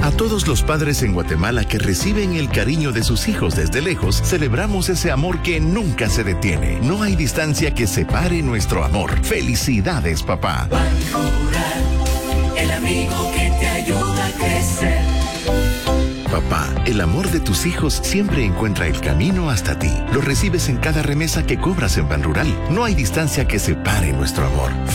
A todos los padres en Guatemala que reciben el cariño de sus hijos desde lejos, celebramos ese amor que nunca se detiene. No hay distancia que separe nuestro amor. ¡Felicidades, papá! Banrural, el amigo que te ayuda a crecer. Papá, el amor de tus hijos siempre encuentra el camino hasta ti. Lo recibes en cada remesa que cobras en Banrural. No hay distancia que separe nuestro amor.